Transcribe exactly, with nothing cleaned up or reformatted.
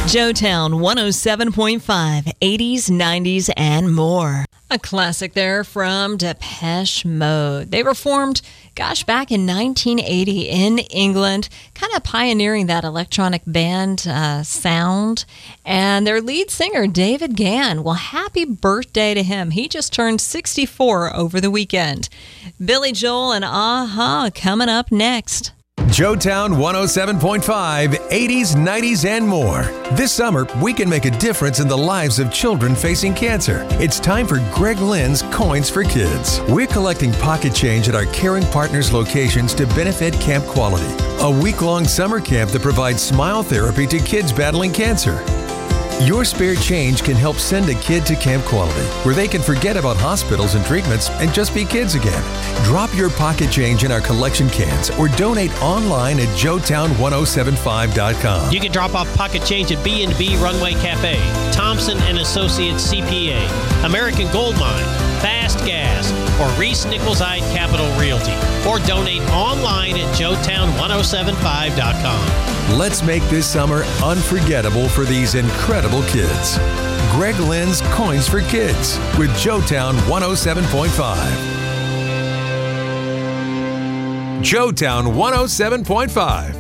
Joetown one oh seven point five, eighties, nineties, and more. A classic there from Depeche Mode. They were formed, gosh, back in nineteen eighty in England, kind of pioneering that electronic band uh, sound. And their lead singer, David Gann, well, happy birthday to him. He just turned sixty-four over the weekend. Billy Joel and A-ha coming up next. Joetown one oh seven point five, eighties, nineties, and more. This summer, we can make a difference in the lives of children facing cancer. It's time for Greg Lynn's Coins for Kids. We're collecting pocket change at our Caring Partners locations to benefit Camp Quality, a week-long summer camp that provides smile therapy to kids battling cancer. Your spare change can help send a kid to Camp Quality, where they can forget about hospitals and treatments and just be kids again. Drop your pocket change in our collection cans or donate online at joetown ten seventy-five dot com. You can drop off pocket change at B and B Runway Cafe, Thompson and Associates C P A, American Gold Mine, Fast Gas, or Reese Nichols Ide Capital Realty, or donate online at joetown ten seventy-five dot com. Let's make this summer unforgettable for these incredible kids. Greg Lynn's Coins for Kids with Joetown one oh seven point five. Joetown one oh seven point five.